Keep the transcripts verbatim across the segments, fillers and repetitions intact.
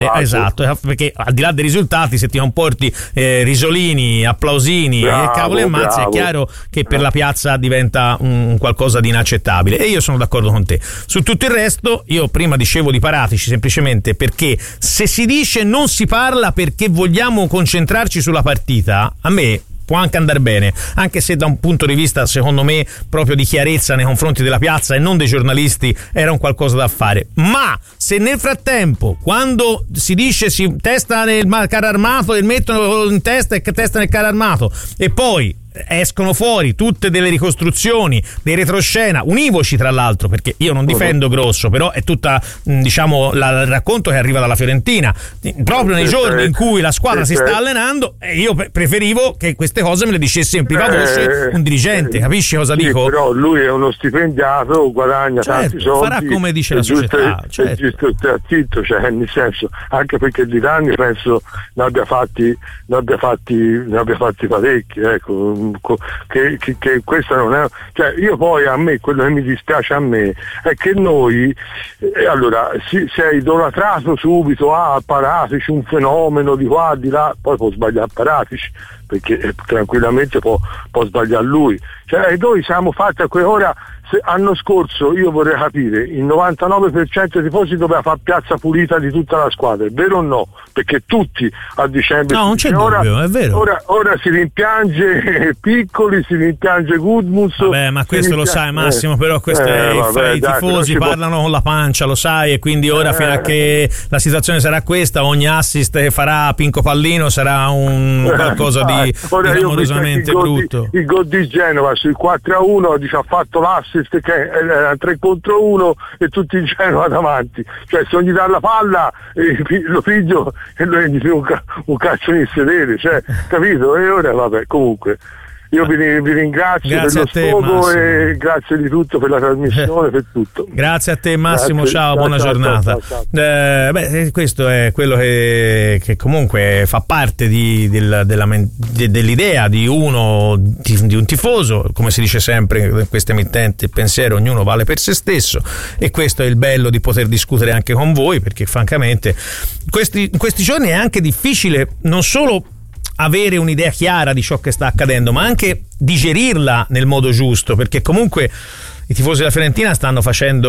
Ah, esatto, sì. Perché al di là dei risultati, se ti comporti eh, risolini, applausini bravo, e cavolo e mazzi, bravo. È chiaro che per la piazza diventa un qualcosa di inaccettabile, e io sono d'accordo con te. Su tutto il resto, io prima dicevo di Paratici semplicemente perché se si dice non si parla perché vogliamo concentrarci sulla partita, a me può anche andare bene, anche se da un punto di vista secondo me proprio di chiarezza nei confronti della piazza e non dei giornalisti era un qualcosa da fare. Ma se nel frattempo, quando si dice si testa nel carro armato e mettono in testa e testa nel carro armato e poi escono fuori tutte delle ricostruzioni, dei retroscena univoci tra l'altro, perché io non difendo Grosso, però è tutta diciamo la, il racconto che arriva dalla Fiorentina proprio nei giorni in cui la squadra si sta allenando, e io preferivo che queste cose me le dicesse in prima voce un dirigente, capisci cosa sì, dico? Però lui è uno stipendiato, guadagna certo, tanti soldi, farà come dice la giusto, società, è certo. giusto stare zitto, cioè nel senso, anche perché di danni penso ne abbia fatti ne abbia fatti ne abbia fatti parecchi, ecco. Che, che, che questa non è, cioè io poi a me quello che mi dispiace a me è che noi eh, allora si, sei idolatrato subito, ah Paratici un fenomeno di qua di là, poi può sbagliare Paratici perché eh, tranquillamente può, può sbagliare lui, cioè noi siamo fatti a quell'ora. Anno scorso io vorrei capire, il novantanove per cento dei tifosi doveva fare piazza pulita di tutta la squadra, è vero o no? Perché tutti a dicembre no, non c'è ora, dubbio, è vero. Ora, ora si rimpiange Piccoli, si rimpiange Gudmunds. Vabbè, ma questo lo sai Massimo, eh, però questo eh, è, vabbè, i dai, tifosi parlano può... con la pancia, lo sai, e quindi ora eh, fino a che la situazione sarà questa, ogni assist che farà Pinco Pallino sarà un qualcosa di, di clamorosamente brutto. Il gol di Genova sui quattro a uno dice, ha fatto l'assist che era tre contro uno e tutti in Genova davanti, cioè se ogni dà la palla eh, lo figlio e lo rendi un, ca- un cazzo di sedere, cioè capito? E ora vabbè, comunque io vi, vi ringrazio grazie per lo sfogo e grazie di tutto per la trasmissione, per tutto. Grazie a te Massimo, grazie. Ciao, buona ciao, giornata. Ciao, ciao, ciao. Eh, beh, questo è quello che, che comunque fa parte di, del, della, de, dell'idea di uno di, di un tifoso, come si dice sempre in queste emittenti, il pensiero ognuno vale per se stesso, e questo è il bello di poter discutere anche con voi, perché francamente questi, in questi giorni è anche difficile non solo avere un'idea chiara di ciò che sta accadendo, ma anche digerirla nel modo giusto, perché comunque i tifosi della Fiorentina stanno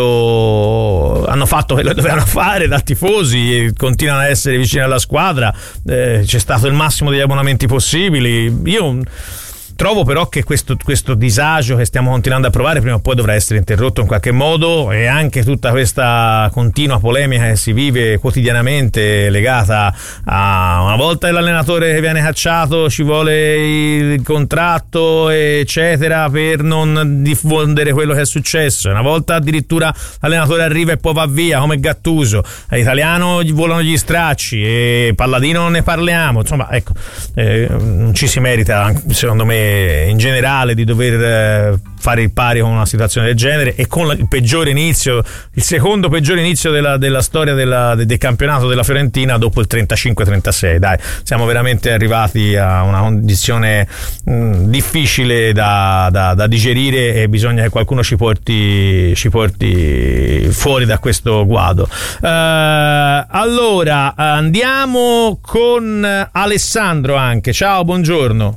facendo hanno fatto quello che dovevano fare da tifosi e continuano a essere vicini alla squadra, eh, c'è stato il massimo degli abbonamenti possibili. Io trovo però che questo, questo disagio che stiamo continuando a provare prima o poi dovrà essere interrotto in qualche modo, e anche tutta questa continua polemica che si vive quotidianamente legata a una volta l'allenatore che viene cacciato ci vuole il contratto eccetera per non diffondere quello che è successo, una volta addirittura l'allenatore arriva e poi va via come Gattuso, all'italiano gli volano gli stracci e Palladino non ne parliamo, insomma ecco, eh, non ci si merita secondo me in generale di dover fare il pari con una situazione del genere, e con il peggiore inizio, il secondo peggiore inizio della, della storia della, del campionato della Fiorentina dopo il trentacinque trentasei. Dai, siamo veramente arrivati a una condizione mh, difficile da, da, da digerire, e bisogna che qualcuno ci porti, ci porti fuori da questo guado. Uh, allora andiamo con Alessandro anche. Ciao, buongiorno.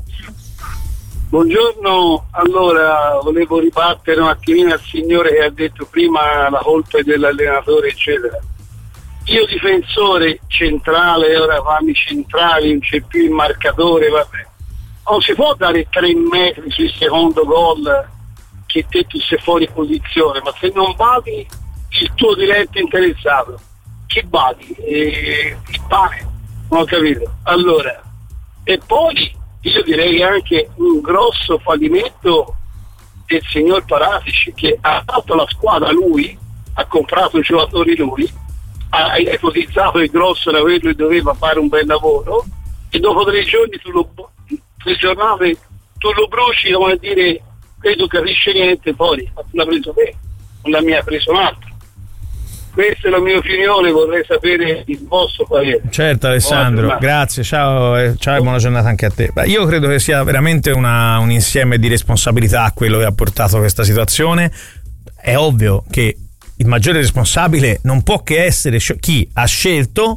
Buongiorno, allora volevo ribattere un attimino al signore che ha detto prima la colpa è dell'allenatore eccetera. Io difensore centrale, ora fammi centrali, non c'è più il marcatore, vabbè. Non si può dare tre metri sul secondo gol che te tu sei fuori posizione, ma se non badi il tuo diretto interessato, chi badi? Eh, il pane, non ho capito. Allora, e poi io direi anche un grosso fallimento del signor Paratici, che ha fatto la squadra lui, ha comprato i giocatori lui, ha ipotizzato il Grosso da quello che doveva fare un bel lavoro, e dopo tre giorni tu lo, tre giornate tu lo bruci come a dire che tu capisci niente, poi ma tu l'ha preso te, non la mia ha preso un altro. Questa è la mia opinione, vorrei sapere il vostro parere. Certo Alessandro, grazie, ciao, eh, ciao e buona giornata anche a te. Beh, io credo che sia veramente una, un insieme di responsabilità quello che ha portato a questa situazione. È ovvio che il maggiore responsabile non può che essere chi ha scelto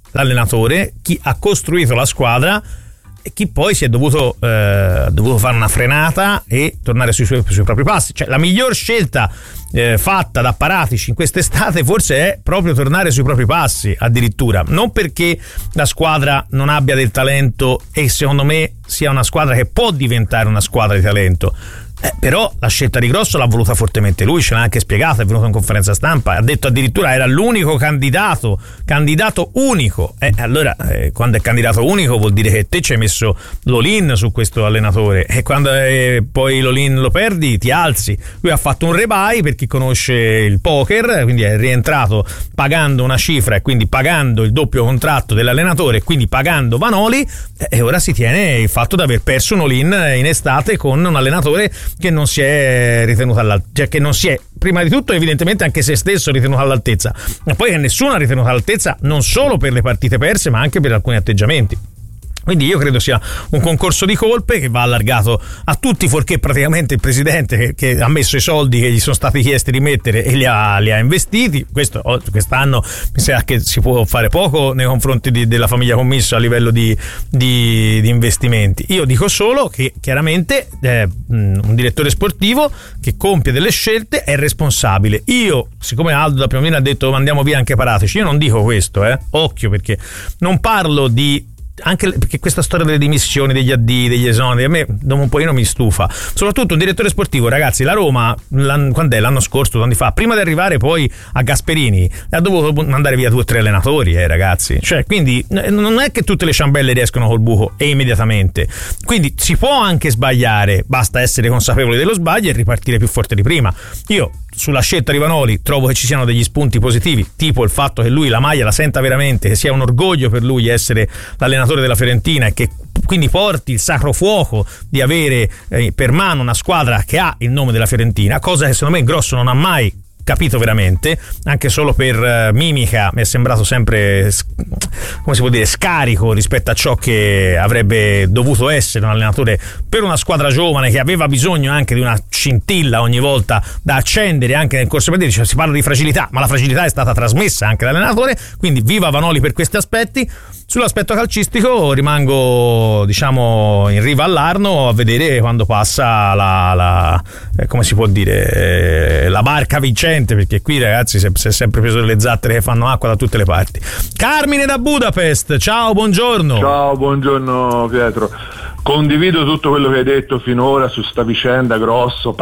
l'allenatore, chi ha costruito la squadra e chi poi si è dovuto, eh, dovuto fare una frenata e tornare sui, suoi, sui propri passi. Cioè la miglior scelta eh, fatta da Paratici in quest'estate forse è proprio tornare sui propri passi, addirittura, non perché la squadra non abbia del talento e secondo me sia una squadra che può diventare una squadra di talento. Eh, però la scelta di Grosso l'ha voluta fortemente lui, ce l'ha anche spiegata, è venuto in conferenza stampa, ha detto addirittura era l'unico candidato, candidato unico. Eh, allora eh, quando è candidato unico vuol dire che te ci hai messo l'all-in su questo allenatore, e quando eh, poi l'all-in lo perdi ti alzi. Lui ha fatto un rebuy, per chi conosce il poker, quindi è rientrato pagando una cifra e quindi pagando il doppio contratto dell'allenatore e quindi pagando Vanoli, eh, e ora si tiene il fatto di aver perso un all-in in estate con un allenatore che non si è ritenuto all'altezza, cioè che non si è, prima di tutto evidentemente anche se stesso ritenuto all'altezza, ma poi che nessuno ha ritenuto all'altezza non solo per le partite perse ma anche per alcuni atteggiamenti. Quindi io credo sia un concorso di colpe che va allargato a tutti, fuorché praticamente il presidente che, che ha messo i soldi che gli sono stati chiesti di mettere e li ha, li ha investiti. Questo, quest'anno mi sa che si può fare poco nei confronti di, della famiglia Commisso a livello di, di, di investimenti. Io dico solo che chiaramente eh, un direttore sportivo che compie delle scelte è responsabile. Io, siccome Aldo da prima ha detto mandiamo via anche Paratici, io non dico questo, eh. Occhio, perché non parlo di, anche perché questa storia delle dimissioni, degli addii, degli esoneri a me dopo un pochino mi stufa, soprattutto un direttore sportivo. Ragazzi, la Roma l'anno, quando è l'anno scorso, due anni fa, prima di arrivare poi a Gasperini ha dovuto mandare via due o tre allenatori, eh ragazzi, cioè quindi non è che tutte le ciambelle riescono col buco e immediatamente, quindi si può anche sbagliare, basta essere consapevoli dello sbaglio e ripartire più forte di prima. Io sulla scelta di Vanoli trovo che ci siano degli spunti positivi, tipo il fatto che lui la maglia la senta veramente, che sia un orgoglio per lui essere l'allenatore della Fiorentina e che quindi porti il sacro fuoco di avere eh, per mano una squadra che ha il nome della Fiorentina, cosa che secondo me Grosso non ha mai capito veramente, anche solo per uh, mimica mi è sembrato sempre, come si può dire, scarico rispetto a ciò che avrebbe dovuto essere un allenatore per una squadra giovane che aveva bisogno anche di una scintilla ogni volta da accendere anche nel corso per dire. Cioè, si parla di fragilità, ma la fragilità è stata trasmessa anche dall'allenatore, quindi viva Vanoli per questi aspetti. Sull'aspetto calcistico rimango, diciamo, in riva all'Arno a vedere quando passa la, la eh, come si può dire, eh, la barca vincente, perché qui ragazzi si è, si è sempre preso delle zattere che fanno acqua da tutte le parti. Carmine da Budapest, ciao, buongiorno. Ciao, buongiorno Pietro. Condivido tutto quello che hai detto finora su sta vicenda, Grosso,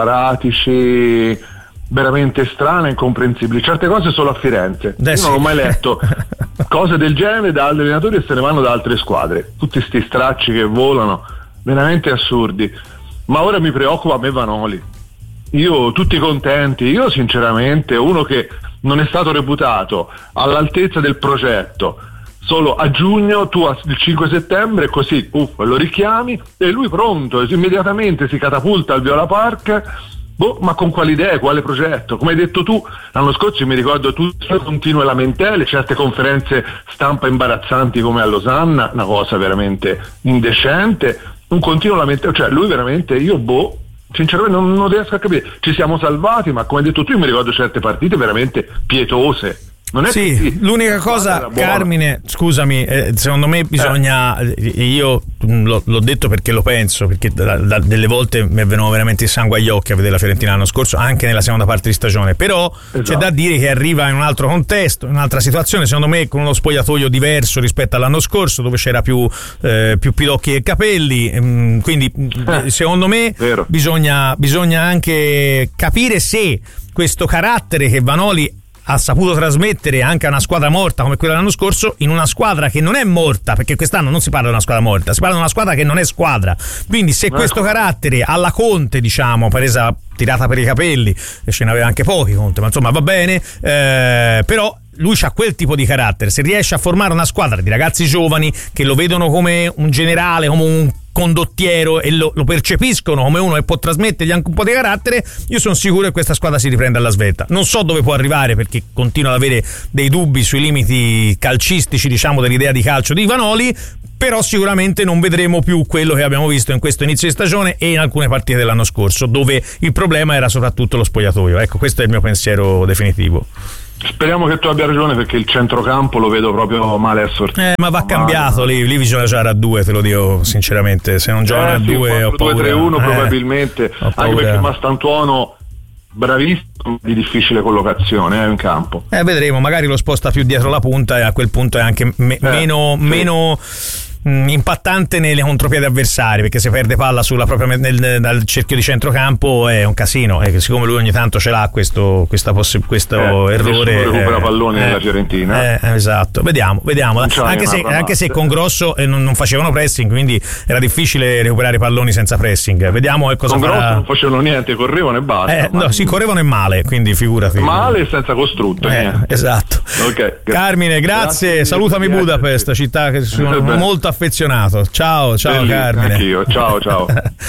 Paratici, veramente strana e incomprensibile. Certe cose solo a Firenze. Io sì. non ho mai letto cose del genere da altri allenatori e se ne vanno da altre squadre. Tutti sti stracci che volano, veramente assurdi. Ma ora mi preoccupa a me Vanoli. Io, tutti contenti, io sinceramente, uno che non è stato reputato all'altezza del progetto, solo a giugno, tu il cinque settembre, così uff, lo richiami e lui pronto, immediatamente si catapulta al Viola Park. Boh, ma con quale idea, quale progetto? Come hai detto tu, l'anno scorso mi ricordo tutte le continue lamentele, certe conferenze stampa imbarazzanti come a Losanna, una cosa veramente indecente, un continuo lamentele, cioè lui veramente, io boh, sinceramente non, non riesco a capire. Ci siamo salvati, ma come hai detto tu, io mi ricordo certe partite veramente pietose. Non è sì, così. L'unica cosa, Carmine, scusami, eh, secondo me bisogna, eh. io lo, l'ho detto perché lo penso, perché da, da, delle volte mi è venuto veramente il sangue agli occhi a vedere la Fiorentina l'anno scorso, anche nella seconda parte di stagione, però esatto, c'è da dire che arriva in un altro contesto, in un'altra situazione, secondo me con uno spogliatoio diverso rispetto all'anno scorso, dove c'era più, eh, più pidocchi e capelli, ehm, quindi eh, secondo me bisogna, bisogna anche capire se questo carattere che Vanoli ha saputo trasmettere anche a una squadra morta come quella dell'anno scorso, in una squadra che non è morta, perché quest'anno non si parla di una squadra morta, si parla di una squadra che non è squadra. Quindi se questo carattere alla Conte, diciamo, presa tirata per i capelli, e ce ne aveva anche pochi Conte, ma insomma va bene, eh, però lui c'ha quel tipo di carattere, se riesce a formare una squadra di ragazzi giovani che lo vedono come un generale, come un condottiero e lo, lo percepiscono come uno che può trasmettergli anche un po' di carattere, io sono sicuro che questa squadra si riprende alla svelta. Non so dove può arrivare, perché continuo ad avere dei dubbi sui limiti calcistici, diciamo, dell'idea di calcio di Vanoli, però sicuramente non vedremo più quello che abbiamo visto in questo inizio di stagione e in alcune partite dell'anno scorso, dove il problema era soprattutto lo spogliatoio. Ecco, questo è il mio pensiero definitivo. Speriamo che tu abbia ragione, perché il centrocampo lo vedo proprio male assortito. Eh, ma va cambiato, lì, lì bisogna giocare a due, te lo dico sinceramente. Se non giocano eh, a sì, due ho paura. due tre uno eh, probabilmente, anche perché Mastantuono bravissimo, di difficile collocazione eh, in campo. Eh, vedremo, magari lo sposta più dietro la punta e a quel punto è anche me- eh, meno, sì. meno mh, impattante nei contropiedi avversari, perché se perde palla sulla propria nel, nel cerchio di centrocampo è un casino, e siccome lui ogni tanto ce l'ha questo, questa possi- questo eh, errore, recupera eh, palloni eh, nella Fiorentina eh, esatto, vediamo, vediamo. Anche se, anche se con Grosso eh, non, non facevano pressing, quindi era difficile recuperare palloni senza pressing. Vediamo che cosa con farà. Grosso non facevano niente, correvano e basta. Eh, ma... no, si correvano e male, quindi figurati. Male e senza costrutto. Eh, esatto. Okay, Carmine, grazie, grazie salutami Budapest, città che sono molto affezionato. Ciao, ciao Bellissimo, Carmine. Anch'io, ciao, ciao.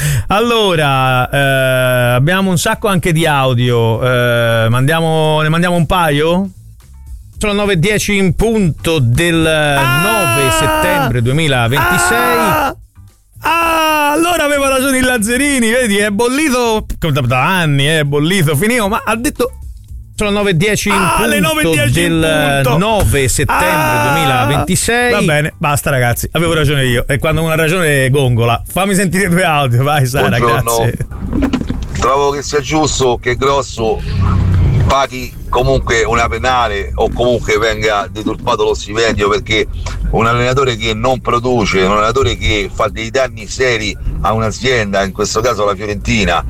Allora, eh, abbiamo un sacco anche di audio, eh, mandiamo, ne mandiamo un paio? Sono le nove e dieci in punto del ah! nove settembre duemilaventisei. Ah! Ah, allora aveva ragione il Lazzarini, vedi, è bollito da anni, è bollito, finivo, ma ha detto sono nove e dieci in ah, punto nove e dieci del punto. nove settembre ah, duemilaventisei. Va bene, basta ragazzi, avevo ragione io, e quando una ragione gongola. Fammi sentire due audio, vai Sara, Buongiorno. Grazie. Trovo che sia giusto che Grosso paghi comunque una penale o comunque venga deturpato lo stipendio, perché un allenatore che non produce, un allenatore che fa dei danni seri a un'azienda, in questo caso la Fiorentina,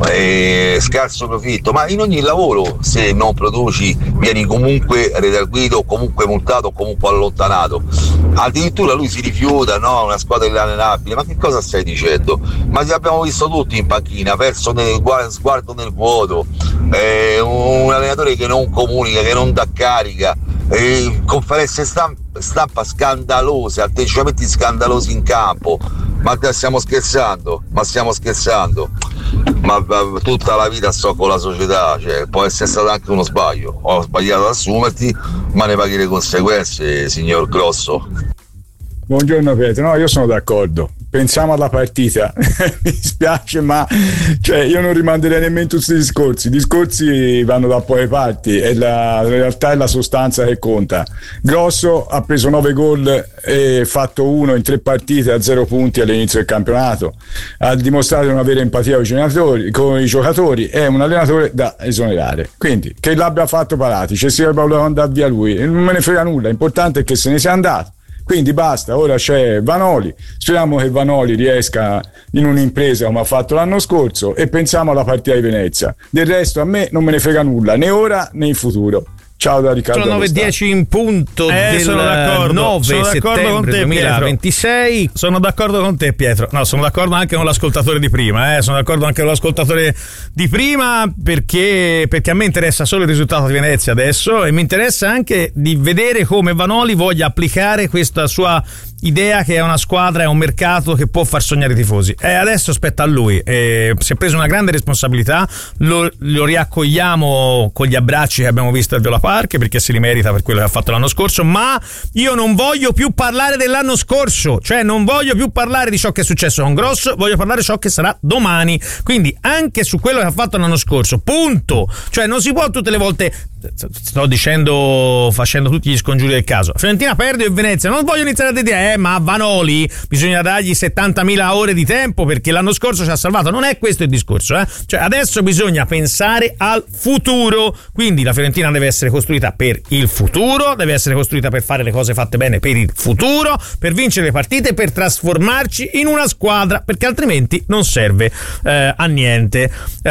eh, scarso profitto, ma in ogni lavoro se non produci vieni comunque redarguito, comunque multato, comunque allontanato. Addirittura lui si rifiuta, no, una squadra inallenabile, ma che cosa stai dicendo? Ma li abbiamo visto tutti in panchina, perso nel sguardo nel vuoto, eh, un allenatore che non comunica, che non dà carica, eh, conferenze stampa, stampa scandalose, atteggiamenti scandalosi in campo. Ma stiamo scherzando? Ma stiamo scherzando? Ma, ma tutta la vita sto con la società, cioè, può essere stato anche uno sbaglio, ho sbagliato ad assumerti, ma ne paghi le conseguenze, signor Grosso. Buongiorno Pietro, no, io sono d'accordo. Pensiamo alla partita. Mi spiace, ma cioè, io non rimanderei nemmeno tutti i discorsi. I discorsi vanno da poche parti, è la, la realtà e la sostanza che conta. Grosso ha preso nove gol e fatto uno in tre partite a zero punti all'inizio del campionato. Ha dimostrato di non avere empatia con i giocatori, con i giocatori. È un allenatore da esonerare. Quindi che l'abbia fatto Paratici, se si voleva andare via lui, non me ne frega nulla. L'importante è che se ne sia andato. Quindi basta, ora c'è Vanoli, speriamo che Vanoli riesca in un'impresa come ha fatto l'anno scorso, e pensiamo alla partita di Venezia. Del resto a me non me ne frega nulla, né ora né in futuro. Ciao da Riccardo. Sono nove e dieci in punto eh, del sono d'accordo. nove sono settembre con te, duemilaventisei. Pietro. Sono d'accordo con te Pietro. No, sono d'accordo anche con l'ascoltatore di prima, eh. Sono d'accordo anche con l'ascoltatore di prima perché, perché a me interessa solo il risultato di Venezia adesso, e mi interessa anche di vedere come Vanoli voglia applicare questa sua idea che è una squadra, è un mercato che può far sognare i tifosi. E adesso spetta a lui, e si è preso una grande responsabilità, lo, lo riaccogliamo con gli abbracci che abbiamo visto al Viola Park, perché se li merita per quello che ha fatto l'anno scorso. Ma io non voglio più parlare dell'anno scorso, cioè non voglio più parlare di ciò che è successo con Grosso, voglio parlare di ciò che sarà domani, quindi anche su quello che ha fatto l'anno scorso, punto. Cioè non si può tutte le volte, sto dicendo, facendo tutti gli scongiuri del caso, Fiorentina perde e Venezia, non voglio iniziare a dire eh ma a Vanoli bisogna dargli settantamila ore di tempo perché l'anno scorso ci ha salvato. Non è questo il discorso, eh? Cioè adesso bisogna pensare al futuro, quindi la Fiorentina deve essere costruita per il futuro, deve essere costruita per fare le cose fatte bene per il futuro, per vincere le partite, per trasformarci in una squadra, perché altrimenti non serve eh, a niente.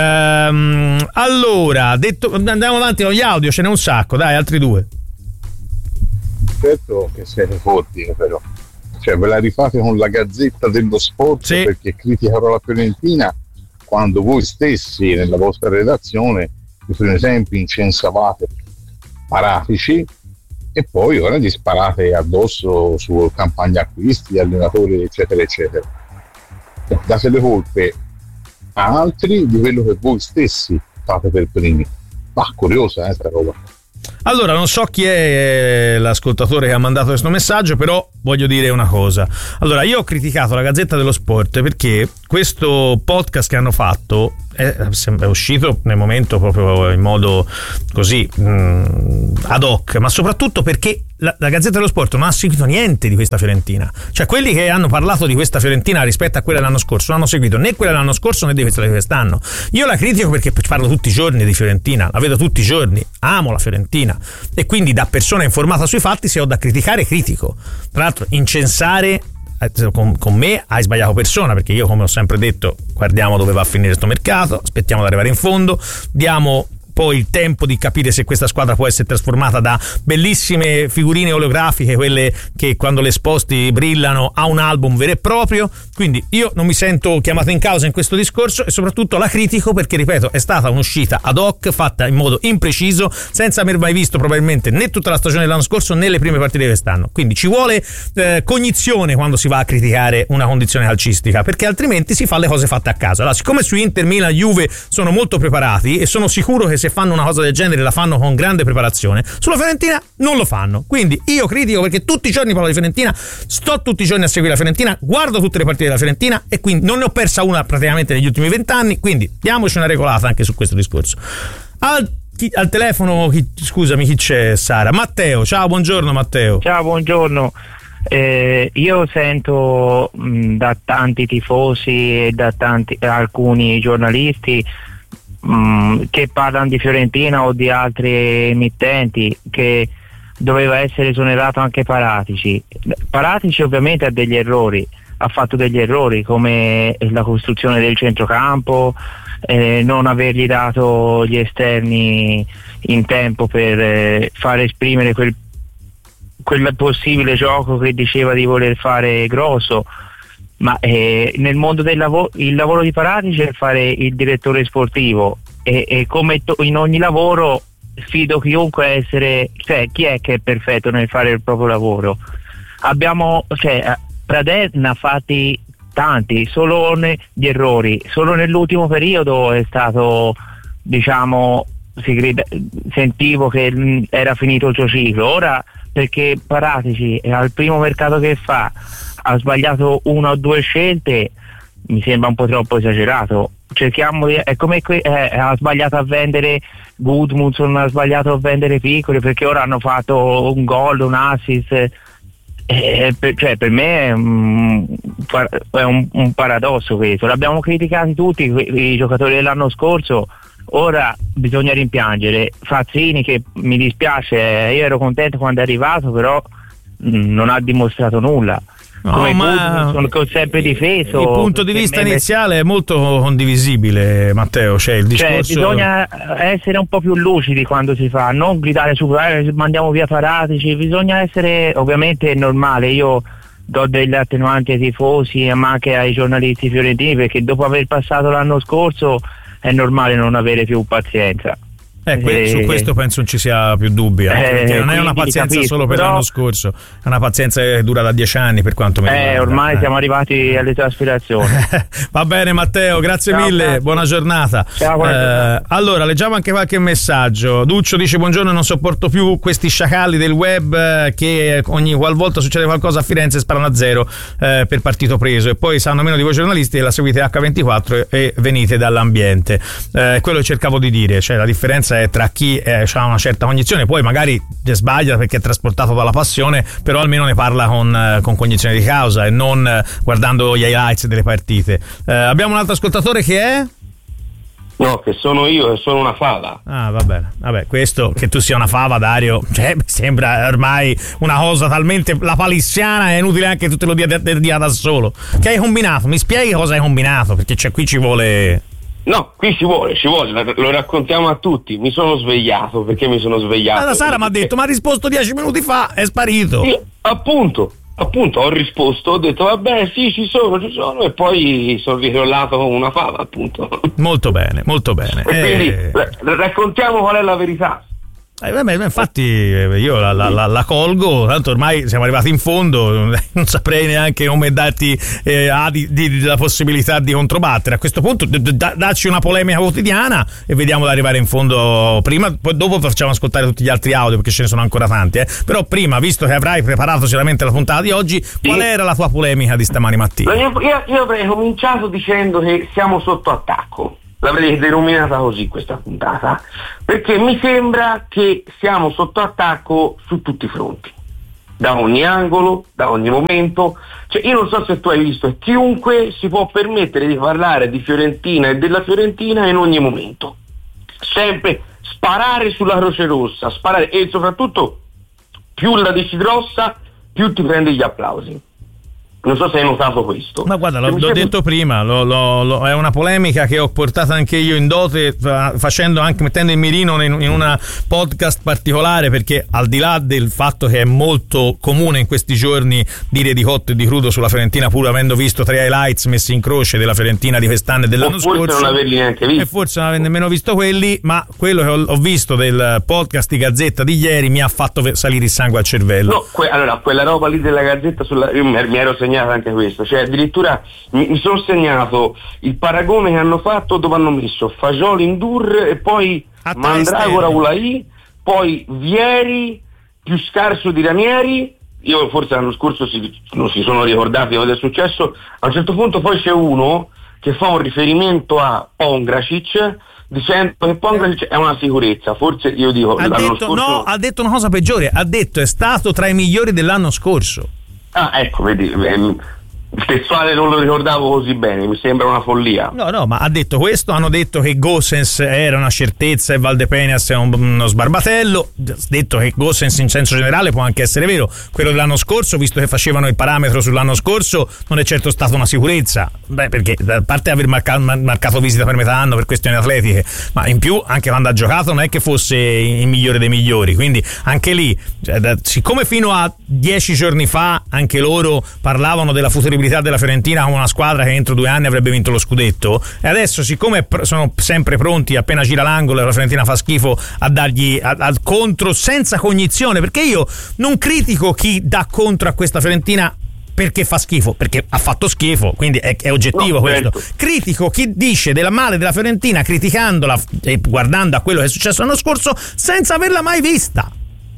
Ehm, allora, detto, andiamo avanti con gli audio, ce n'è un sacco, dai, altri due. Certo che siete forti, però cioè ve la rifate con la Gazzetta dello Sport, sì, perché criticano la Fiorentina quando voi stessi nella vostra redazione, per esempio, incensavate Paratici e poi ora gli sparate addosso su campagna acquisti, allenatori eccetera eccetera. Date le colpe a altri di quello che voi stessi fate per primi. Ma curiosa eh, sta roba. Allora, non so chi è l'ascoltatore che ha mandato questo messaggio, però voglio dire una cosa. Allora, io ho criticato la Gazzetta dello Sport perché questo podcast che hanno fatto è, è uscito nel momento proprio in modo così mh, ad hoc, ma soprattutto perché la, la Gazzetta dello Sport non ha seguito niente di questa Fiorentina. Cioè, quelli che hanno parlato di questa Fiorentina rispetto a quella dell'anno scorso non hanno seguito né quella dell'anno scorso né di questa di quest'anno. Io la critico perché parlo tutti i giorni di Fiorentina, la vedo tutti i giorni, amo la Fiorentina e quindi da persona informata sui fatti, se ho da criticare critico. Tra l'altro incensare Con, con me hai sbagliato persona, perché io, come ho sempre detto, guardiamo dove va a finire sto mercato, aspettiamo di arrivare in fondo, diamo poi il tempo di capire se questa squadra può essere trasformata da bellissime figurine olografiche, quelle che quando le sposti brillano, a un album vero e proprio. Quindi io non mi sento chiamato in causa in questo discorso e soprattutto la critico perché, ripeto, è stata un'uscita ad hoc fatta in modo impreciso, senza aver mai visto probabilmente né tutta la stagione dell'anno scorso né le prime partite di quest'anno. Quindi ci vuole eh, cognizione quando si va a criticare una condizione calcistica, perché altrimenti si fa le cose fatte a caso. Allora, siccome su Inter, Milan, Juve sono molto preparati e sono sicuro che se fanno una cosa del genere la fanno con grande preparazione, sulla Fiorentina non lo fanno. Quindi io critico perché tutti i giorni parlo di Fiorentina, sto tutti i giorni a seguire la Fiorentina, guardo tutte le partite della Fiorentina e quindi non ne ho persa una praticamente negli ultimi vent'anni, quindi diamoci una regolata anche su questo discorso. Al, chi, al telefono chi, scusami, chi c'è? Sara. Matteo, ciao, buongiorno Matteo. Ciao, buongiorno. Eh, io sento mh, da tanti tifosi e da tanti alcuni giornalisti mh, che parlano di Fiorentina o di altri emittenti che doveva essere esonerato anche Paratici. Paratici ovviamente ha degli errori, ha fatto degli errori come la costruzione del centrocampo, eh, non avergli dato gli esterni in tempo per eh, far esprimere quel quel possibile gioco che diceva di voler fare grosso, ma eh, nel mondo del lavoro, il lavoro di Paratici è fare il direttore sportivo e, e come to- in ogni lavoro sfido chiunque a essere, cioè chi è che è perfetto nel fare il proprio lavoro. Abbiamo, cioè Pradè ne ha fatti tanti, solo ne- di errori, solo nell'ultimo periodo è stato, diciamo, si crede, sentivo che mh, era finito il suo ciclo. Ora, perché Paratici al primo mercato che fa ha sbagliato una o due scelte, mi sembra un po' troppo esagerato. Cerchiamo di, è come que, eh, ha sbagliato a vendere Gudmundsson, ha sbagliato a vendere Piccoli, perché ora hanno fatto un gol, un assist, eh, per, cioè per me è, un, è un, un paradosso questo. L'abbiamo criticati tutti i giocatori dell'anno scorso. Ora bisogna rimpiangere Fazzini, che mi dispiace, io ero contento quando è arrivato, però mh, non ha dimostrato nulla. No, come ma sono sempre difeso. Il punto di vista iniziale è molto condivisibile, Matteo. Cioè, il discorso... cioè, bisogna essere un po' più lucidi quando si fa, non gridare su eh, mandiamo via Paratici. Bisogna essere, ovviamente è normale, io do delle attenuanti ai tifosi ma anche ai giornalisti fiorentini, perché dopo aver passato l'anno scorso è normale non avere più pazienza. Eh, que- su questo penso non ci sia più dubbi, eh, perché non è una pazienza capisco, solo per però... l'anno scorso, è una pazienza che dura da dieci anni per quanto mi riguarda. Eh, ormai eh. siamo arrivati alle tue aspirazioni. Va bene Matteo, grazie Ciao, mille, grazie. Buona giornata. Ciao, buona eh, giornata. Allora, leggiamo anche qualche messaggio. Duccio dice: buongiorno, non sopporto più questi sciacalli del web che ogni qualvolta succede qualcosa a Firenze sparano a zero eh, per partito preso e poi sanno meno di voi giornalisti e la seguite acca ventiquattro e venite dall'ambiente. Eh, quello che cercavo di dire, cioè la differenza è tra chi eh, ha una certa cognizione, poi magari sbaglia perché è trasportato dalla passione, però almeno ne parla con, eh, con cognizione di causa e non eh, guardando gli highlights delle partite. Eh, abbiamo un altro ascoltatore che è? No, che sono io, che sono una fava. Ah, va bene. Vabbè, questo che tu sia una fava, Dario, cioè, sembra ormai una cosa talmente la palissiana, è inutile anche tu te lo dia, te, dia da solo. Che hai combinato? Mi spieghi cosa hai combinato? Perché cioè, qui ci vuole... No, qui ci vuole, ci vuole, lo raccontiamo a tutti. Mi sono svegliato, perché mi sono svegliato? Allora Sara mi ha detto, ma ha risposto dieci minuti fa, è sparito. Io, appunto, appunto, ho risposto, ho detto vabbè sì, ci sono, ci sono, e poi sono ritrollato come una fava, appunto. Molto bene, molto bene. E quindi eh... raccontiamo qual è la verità. Eh, vabbè, infatti io la, la, la, la colgo, tanto ormai siamo arrivati in fondo, non saprei neanche come darti eh, ah, di, di, la possibilità di controbattere. A questo punto d- d- dacci una polemica quotidiana e vediamo di arrivare in fondo prima, poi dopo facciamo ascoltare tutti gli altri audio perché ce ne sono ancora tanti, eh. Però prima, visto che avrai preparato sicuramente la puntata di oggi, sì. Qual era la tua polemica di stamani mattina? Io, io, io avrei cominciato dicendo che siamo sotto attacco. L'avrei denominata così questa puntata, perché mi sembra che siamo sotto attacco su tutti i fronti, da ogni angolo, da ogni momento. Cioè, io non so se tu hai visto, chiunque si può permettere di parlare di Fiorentina e della Fiorentina in ogni momento, sempre sparare sulla Croce Rossa, sparare, e soprattutto più la dici grossa più ti prendi gli applausi. Non so se hai notato questo. Ma guarda, l'ho, l'ho detto prima, lo, lo, lo, è una polemica che ho portato anche io in dote, facendo anche, mettendo il mirino in, in una podcast particolare, perché al di là del fatto che è molto comune in questi giorni dire di cotto e di crudo sulla Fiorentina, pur avendo visto tre highlights messi in croce della Fiorentina di quest'anno e dell'anno forse scorso, non averli neanche visti, e forse non aver nemmeno visto quelli, ma quello che ho, ho visto del podcast di Gazzetta di ieri mi ha fatto salire il sangue al cervello. No, que- allora quella roba lì della Gazzetta, sulla, io mi ero segnato anche questo, cioè addirittura mi, mi sono segnato il paragone che hanno fatto, dove hanno messo Fagioli in Dur e poi Mandragora Ulai, poi Vieri più scarso di Ranieri. Io forse l'anno scorso si, non si sono ricordati cosa è successo. A un certo punto poi c'è uno che fa un riferimento a Pongracic dicendo che Pongracic è una sicurezza. Forse io dico ha l'anno detto, scorso... no, ha detto una cosa peggiore, ha detto è stato tra i migliori dell'anno scorso. Ah, ecco, vedi, ehm, il testuale non lo ricordavo così bene, mi sembra una follia. No, no, ma ha detto questo, hanno detto che Gosens era una certezza e Valdepeñas è un, uno sbarbatello, ha detto che Gosens in senso generale può anche essere vero, quello dell'anno scorso, visto che facevano il parametro sull'anno scorso, non è certo stata una sicurezza, beh, perché a parte aver marcato, marcato visita per metà anno per questioni atletiche, ma in più anche quando ha giocato non è che fosse il migliore dei migliori, quindi anche lì, cioè, da, siccome fino a dieci giorni fa anche loro parlavano della futuribilità della Fiorentina come una squadra che entro due anni avrebbe vinto lo scudetto, e adesso siccome sono sempre pronti appena gira l'angolo e la Fiorentina fa schifo a dargli al contro senza cognizione, perché io non critico chi dà contro a questa Fiorentina perché fa schifo, perché ha fatto schifo, quindi è, è oggettivo, no, questo. Certo. Critico chi dice della male della Fiorentina criticandola e guardando a quello che è successo l'anno scorso senza averla mai vista.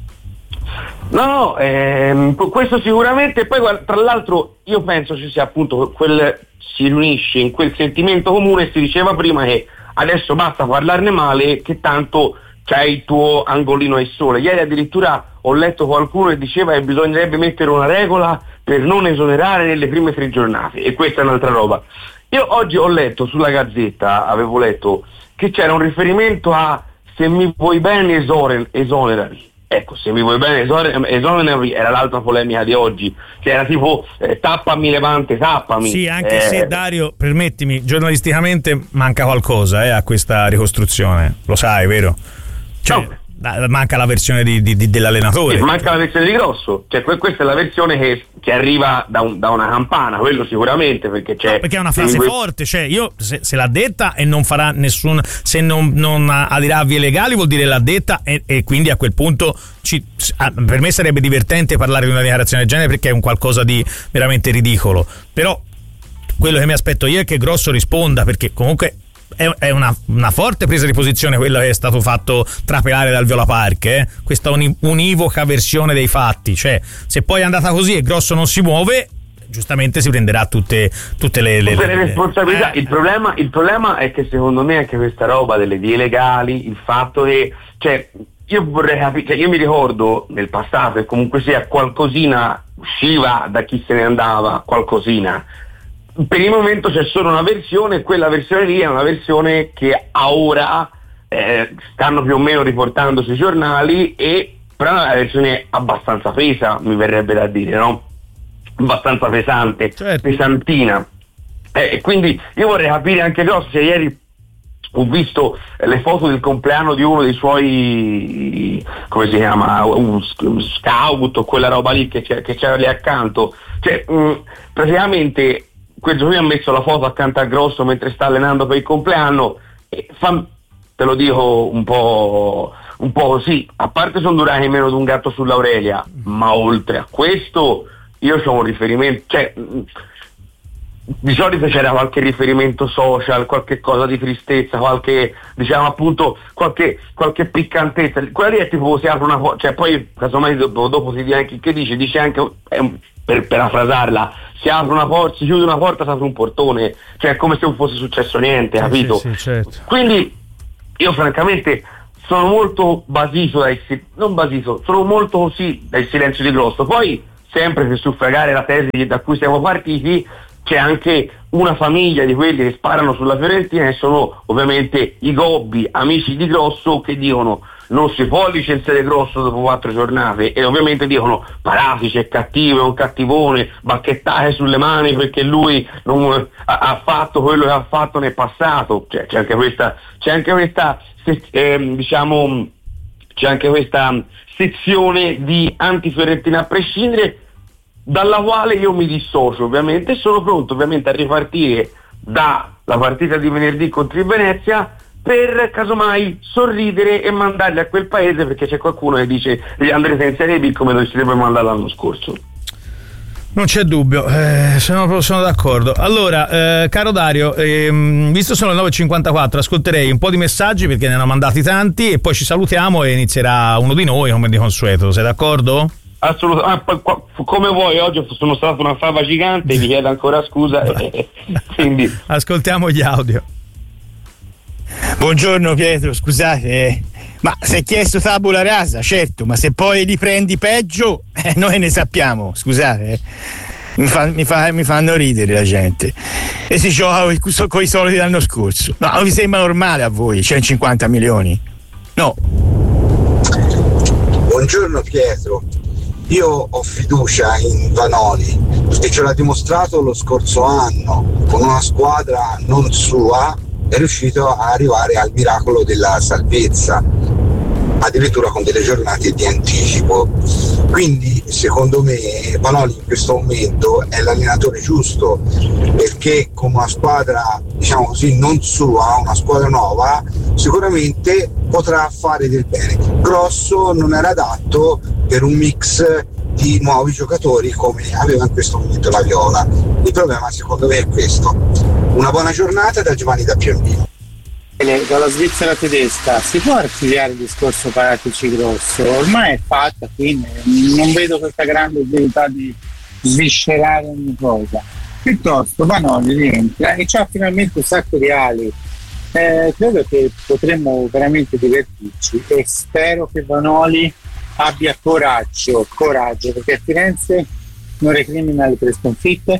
No, no, ehm, questo sicuramente. Poi tra l'altro io penso ci sia appunto quel, si riunisce in quel sentimento comune. Si diceva prima che adesso basta parlarne male, che tanto c'hai il tuo angolino al sole. Ieri addirittura ho letto qualcuno che diceva che bisognerebbe mettere una regola per non esonerare nelle prime tre giornate, e questa è un'altra roba. Io oggi ho letto sulla Gazzetta, avevo letto che c'era un riferimento a se mi vuoi bene esoner- esonerami. Ecco, se mi vuoi bene esonerami era l'altra polemica di oggi, che era tipo eh, tappami Levante, tappami. Sì, anche eh, se Dario, permettimi, giornalisticamente manca qualcosa eh, a questa ricostruzione, lo sai, vero? Cioè, no. Manca la versione di, di, di, dell'allenatore. Sì, manca la versione di Grosso, cioè questa è la versione che, che arriva da, un, da una campana, quello sicuramente, perché c'è no, perché è una frase que- forte, cioè io se, se l'ha detta e non farà nessun, se non, non adirà vie legali vuol dire l'ha detta, e, e quindi a quel punto ci, per me sarebbe divertente parlare di una dichiarazione del genere, perché è un qualcosa di veramente ridicolo, però quello che mi aspetto io è che Grosso risponda, perché comunque è una, una forte presa di posizione quella che è stato fatto trapelare dal Viola Park, eh? Questa univoca versione dei fatti, cioè se poi è andata così e Grosso non si muove, giustamente si prenderà tutte, tutte le, le, tutte le responsabilità. Eh. Il problema, il problema è che secondo me anche questa roba delle vie legali, il fatto che, cioè, io vorrei capire, cioè, io mi ricordo nel passato e comunque sia qualcosina usciva da chi se ne andava, qualcosina. Per il momento c'è solo una versione, e quella versione lì è una versione che a ora eh, stanno più o meno riportando sui giornali, e però è una versione abbastanza pesa, mi verrebbe da dire, no? Abbastanza pesante, certo. Pesantina. Eh, e quindi io vorrei capire anche Grosso, se ieri ho visto le foto del compleanno di uno dei suoi, come si chiama, un scout o quella roba lì che, c'è, che c'era lì accanto, cioè mh, praticamente quel giorno ha messo la foto accanto a Grosso mentre sta allenando per il compleanno, e fa, te lo dico un po', un po' così, a parte sono durati meno di un gatto sull'Aurelia, ma oltre a questo io ho un riferimento, cioè di solito c'era qualche riferimento social, qualche cosa di tristezza, qualche, diciamo appunto, qualche, qualche piccantezza. Quella lì è tipo si apre una porta, cioè poi casomai dopo, dopo si dice anche che dice, dice anche, eh, per parafrasarla, si apre una porta, si chiude una porta, si apre un portone, cioè è come se non fosse successo niente, capito? Sì, sì, certo. Quindi io francamente sono molto basito dai, non basito, sono molto così dal silenzio di Grosso. Poi sempre per suffragare la tesi da cui siamo partiti, c'è anche una famiglia di quelli che sparano sulla Fiorentina e sono ovviamente i gobbi, amici di Grosso, che dicono non si può licenziare Grosso dopo quattro giornate, e ovviamente dicono Paratici è cattivo, è un cattivone, bacchettate sulle mani perché lui non ha, ha fatto quello che ha fatto nel passato. Cioè, c'è anche questa, c'è anche questa eh, diciamo c'è anche questa sezione di anti-Fiorentina a prescindere, dalla quale io mi dissocio ovviamente, e sono pronto ovviamente a ripartire dalla partita di venerdì contro il Venezia per casomai sorridere e mandarli a quel paese, perché c'è qualcuno che dice andrete in Serie B come noi ci deve mandare l'anno scorso. Non c'è dubbio, eh, sono, sono d'accordo. Allora, eh, caro Dario, ehm, visto sono le nove e cinquantaquattro, ascolterei un po' di messaggi perché ne hanno mandati tanti e poi ci salutiamo e inizierà uno di noi come di consueto. Sei d'accordo? Assolutamente, ah, come vuoi. Oggi sono stato una fava gigante, vi chiedo ancora scusa. Quindi ascoltiamo gli audio. Buongiorno Pietro, scusate, ma si è chiesto tabula rasa, certo, ma se poi li prendi peggio, eh, noi ne sappiamo, scusate, eh. mi, fa, mi, fa, mi fanno ridere la gente e si gioca con i soldi dell'anno scorso. No, non vi sembra normale a voi centocinquanta milioni? No. Buongiorno Pietro, io ho fiducia in Vanoli e ce l'ha dimostrato lo scorso anno con una squadra non sua. È riuscito a arrivare al miracolo della salvezza, addirittura con delle giornate di anticipo. Quindi secondo me Vanoli in questo momento è l'allenatore giusto, perché con una squadra, diciamo così, non sua, una squadra nuova, sicuramente potrà fare del bene. Grosso non era adatto per un mix di nuovi giocatori come aveva in questo momento la Viola. Il problema secondo me è questo. Una buona giornata da Giovanni da Piombino. Dalla Svizzera tedesca si può archiviare il discorso Paratici Grosso? Ormai è fatta, quindi non vedo questa grande utilità di sviscerare ogni cosa. Piuttosto Vanoli rientra e c'ha finalmente un sacco di ali. Eh, credo che potremmo veramente divertirci e spero che Vanoli abbia coraggio, coraggio, perché a Firenze non recrimina le tre sconfitte,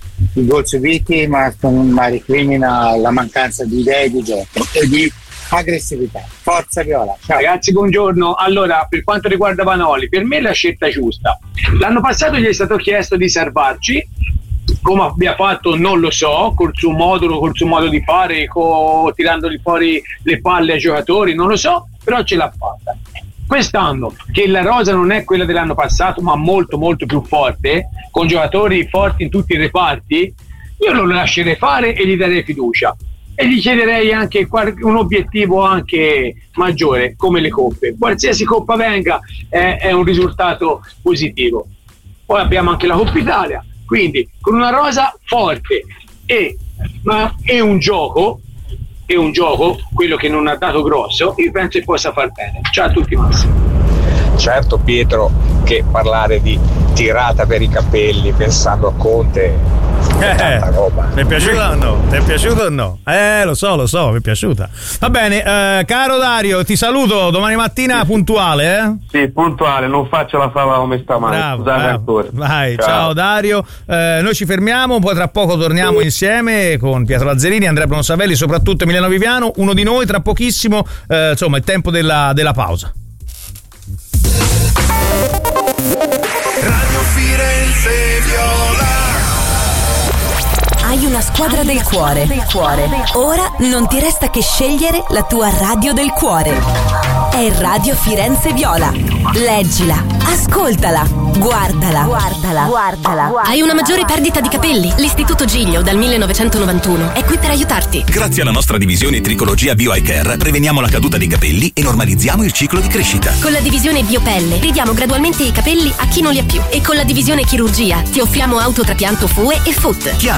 i gol subiti, ma, ma recrimina la mancanza di idee di gioco e di aggressività. Forza Viola. Ciao. Ragazzi, buongiorno. Allora, per quanto riguarda Vanoli, per me la scelta è giusta. L'anno passato gli è stato chiesto di salvarci, come abbia fatto non lo so, col suo modulo, col suo modo di fare, co- tirandogli fuori le palle ai giocatori, non lo so, però ce l'ha fatta. Quest'anno, che la rosa non è quella dell'anno passato, ma molto molto più forte, con giocatori forti in tutti i reparti, io lo lascerei fare e gli darei fiducia. E gli chiederei anche un obiettivo anche maggiore, come le coppe. Qualsiasi coppa venga è, è un risultato positivo. Poi abbiamo anche la Coppa Italia, quindi con una rosa forte e, ma, e un gioco, e un gioco, quello che non ha dato Grosso, io penso che possa far bene. Ciao a tutti Massimo. Certo Pietro, che parlare di tirata per i capelli pensando a Conte è tanta roba. Mi è piaciuta o no? Ti è piaciuto o no? Eh, lo so, lo so, mi è piaciuta. Va bene, eh, caro Dario, ti saluto domani mattina puntuale, eh? Sì, puntuale, non faccio la fava come stamane. Bravo, Scusate bravo. ancora. Vai, ciao, ciao Dario. Eh, noi ci fermiamo, poi tra poco torniamo insieme con Pietro Lazzarini, Andrea Brunsavelli, soprattutto Emiliano Viviano, uno di noi tra pochissimo, eh, insomma, il tempo della, della pausa. Radio Firenze Viola. Hai una squadra del cuore. del cuore. Ora non ti resta che scegliere la tua radio del cuore. È Radio Firenze Viola. Leggila, ascoltala, Guardala, guardala, guardala. Hai una maggiore perdita di capelli? L'Istituto Giglio dal millenovecentonovantuno è qui per aiutarti. Grazie alla nostra divisione Tricologia Bio Eye Care preveniamo la caduta dei capelli e normalizziamo il ciclo di crescita. Con la divisione Biopelle ridiamo gradualmente i capelli a chi non li ha più. E con la divisione Chirurgia ti offriamo autotrapianto F U E e F U T. Chiama